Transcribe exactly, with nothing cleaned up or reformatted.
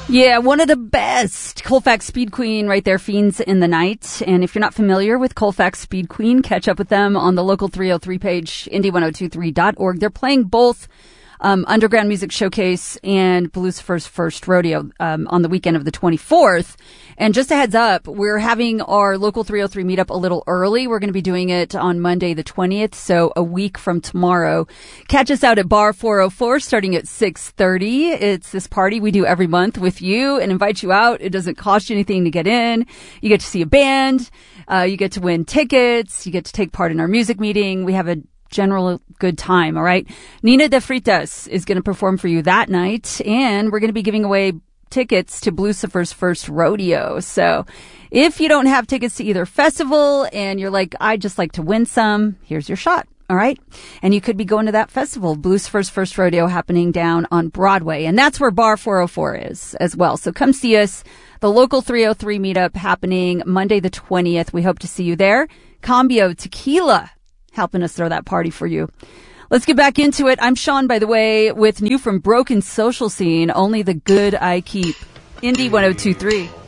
Yeah, one of the best. Colfax Speed Queen right there, Fiends in the Night. And if you're not familiar with Colfax Speed Queen, catch up with them on the Local three oh three page, Indy ten twenty-three dot org. They're playing both um, Underground Music Showcase and Lucifer's First Rodeo um, on the weekend of the twenty-fourth. And just a heads up, we're having our Local three oh three meetup a little early. We're going to be doing it on Monday the twentieth, so a week from tomorrow. Catch us out at Bar four oh four starting at six thirty. It's this party we do every month with you and invite you out. It doesn't cost you anything to get in. You get to see a band. Uh, you get to win tickets. You get to take part in our music meeting. We have a general good time, all right? Nina de Fritas is going to perform for you that night, and we're going to be giving away tickets to Lucifer's First Rodeo. So if you don't have tickets to either festival and you're like, I'd just like to win some, here's your shot. All right. And you could be going to that festival, Lucifer's First Rodeo, happening down on Broadway. And that's where Bar four oh four is as well. So come see us. The Local three oh three meetup happening Monday the twentieth. We hope to see you there. Cambio Tequila helping us throw that party for you. Let's get back into it. I'm Sean, by the way, with new from Broken Social Scene, Only the Good I Keep. Indy ten twenty-three.